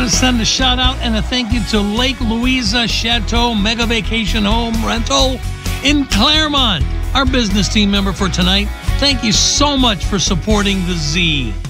to send a shout out and a thank you to Lake Louisa Chateau Mega Vacation Home Rental in Claremont, our business team member for tonight. Thank you so much for supporting the Z.